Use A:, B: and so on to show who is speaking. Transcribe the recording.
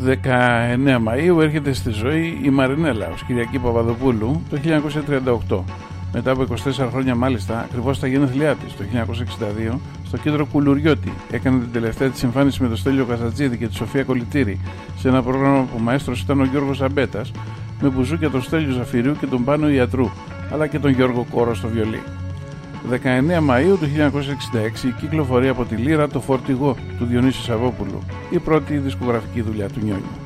A: 19 Μαΐου έρχεται στη ζωή η Μαρινέλα ως Κυριακή Παπαδοπούλου το 1938. Μετά από 24 χρόνια μάλιστα, ακριβώς στα γενέθλιά της, το 1962, στο κέντρο Κουλουριώτη, έκανε την τελευταία της εμφάνιση με τον Στέλιο Καζατζίδη και τη Σοφία Κολυτήρη σε ένα πρόγραμμα που μαέστρος ήταν ο Γιώργος Ζαμπέτας, με μπουζούκια τον Στέλιο Ζαφυριού και τον Πάνο Ιατρού, αλλά και τον Γιώργο Κόρο στο βιολί. 19 Μαΐου του 1966 κυκλοφορεί από τη Λύρα το Φορτηγό του Διονύση Σαββόπουλου, η πρώτη δισκογραφική δουλειά του Νιόνιου.